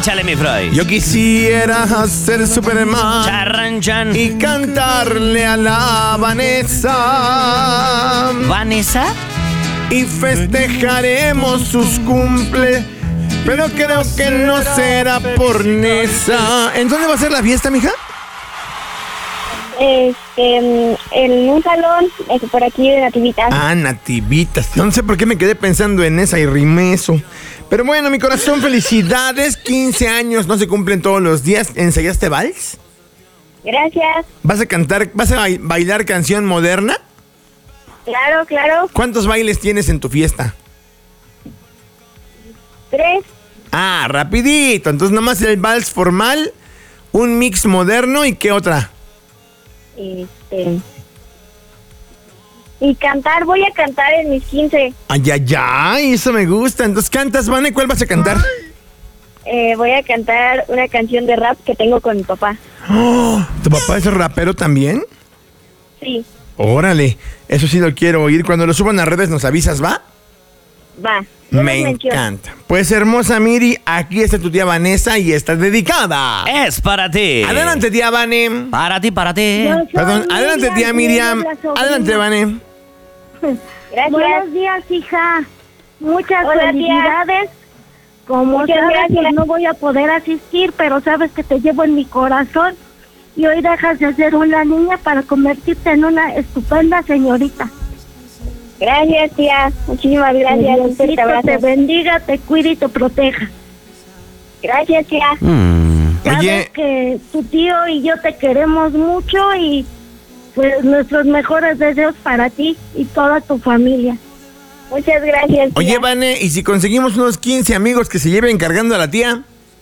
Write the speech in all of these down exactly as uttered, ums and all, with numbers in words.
Échale, mi Freud. Yo quisiera ser Superman Charranchan. y cantarle a la Vanessa. ¿Vanessa? Y festejaremos sus cumple, pero creo que no será por Nesa. ¿En dónde va a ser la fiesta, mija? Este, en un salón, este, por aquí de Nativitas. Ah, Nativitas. No sé por qué me quedé pensando en esa y rimé eso. Pero bueno, mi corazón, felicidades. quince años no se cumplen todos los días. ¿Ensayaste vals? Gracias. ¿Vas a cantar, vas a ba- bailar canción moderna? Claro, claro. ¿Cuántos bailes tienes en tu fiesta? Tres. Ah, rapidito. Entonces nomás el vals formal, un mix moderno y ¿qué otra? Este. Y cantar, voy a cantar en mis quince. Ay, ay, ay, eso me gusta. Entonces cantas, Vane, ¿cuál vas a cantar? Eh, voy a cantar una canción de rap que tengo con mi papá. Oh, ¿tu papá es rapero también? Sí, Órale, eso sí lo quiero oír. Cuando lo suban a redes nos avisas, ¿va? va. Yo Me los menciono. encanta. Pues hermosa Miri, aquí está tu tía Vanessa y está dedicada. Es para ti. Adelante, tía Vane. Para ti, para ti. Yo soy Perdón, adelante, tía Miriam. la sobrina. Adelante, Vane. Gracias. Buenos días, hija. Muchas Hola, tía. felicidades. Como Muchas sabes, gracias. pues, no voy a poder asistir, pero sabes que te llevo en mi corazón. Y hoy dejas de ser una niña para convertirte en una estupenda señorita. Gracias, tía. Muchísimas gracias. Un fuerte Diosito abrazo. te bendiga, te cuide y te proteja. Gracias, tía. Mm. Sabes Oye, que tu tío y yo te queremos mucho y pues nuestros mejores deseos para ti y toda tu familia. Muchas gracias, tía. oye, Vane, ¿y si conseguimos unos quince amigos que se lleven cargando a la tía?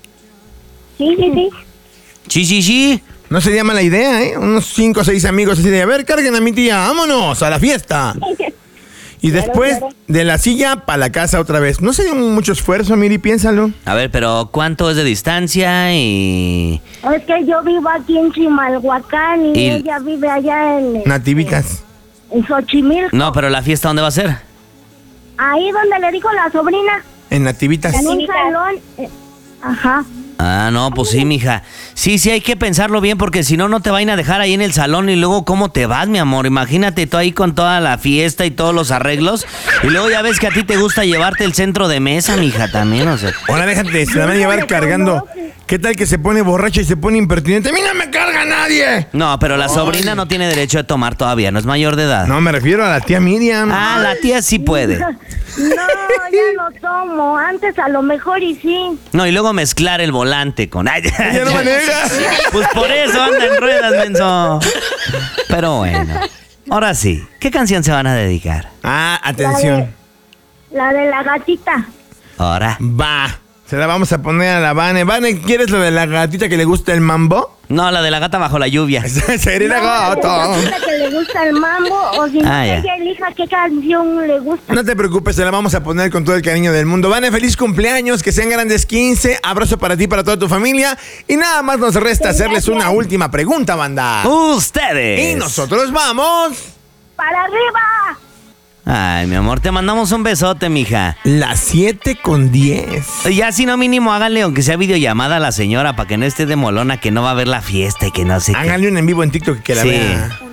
Sí, sí, sí. Sí, sí, sí. No sería mala idea, ¿eh? Unos cinco o seis amigos así de, a ver, carguen a mi tía, vámonos a la fiesta. Y Claro, después claro. de la silla para la casa otra vez. No sería mucho esfuerzo, Miri, piénsalo. A ver, pero ¿cuánto es de distancia y...? Es que yo vivo aquí en Chimalhuacán y, Y- ella vive allá en, Nativitas. en Xochimilco. No, pero la fiesta, ¿dónde va a ser? Ahí donde le dijo la sobrina, En Nativitas. en un Nativitas. salón. eh, ajá. Ah, no, pues sí, mija. Sí, sí, hay que pensarlo bien porque si no, no te vayan a dejar ahí en el salón y luego, ¿cómo te vas, mi amor? Imagínate tú ahí con toda la fiesta y todos los arreglos y luego ya ves que a ti te gusta llevarte el centro de mesa, mija, también, o sea. Ahora déjate, se la van a llevar cargando. ¿Qué tal que se pone borracha y se pone impertinente? ¡A mí no me carga nadie! No, pero la sobrina no tiene derecho de tomar todavía, no es mayor de edad. No, me refiero a la tía Miriam. Ah, la tía sí puede. No, ya no tomo. Antes a lo mejor y sí. No, y luego mezclar el volante con... Ay, Ya no maneja. pues por eso anda en ruedas, menso. Pero bueno, ahora sí, ¿qué canción se van a dedicar? Ah, atención. La de la gatita. Ahora. Va. Se la vamos a poner a la Vane. Vane, ¿quieres lo de la gatita que le gusta el mambo? No, la de la gata bajo la lluvia. Sería la La gata. gatita que le gusta el mambo o si no, Ah, ya. ella elija qué canción le gusta. No te preocupes, se la vamos a poner con todo el cariño del mundo. Vane, feliz cumpleaños, que sean grandes quince. Abrazo para ti, para toda tu familia. Y nada más nos resta hacerles una última pregunta, banda. Ustedes. Y nosotros vamos. ¡Para arriba! Ay, mi amor, te mandamos un besote, mija. Las siete con diez. Ya si no mínimo háganle aunque sea videollamada a la señora para que no esté de molona que no va a ver la fiesta y que no sé qué. Háganle un en vivo en TikTok que la Sí. vea.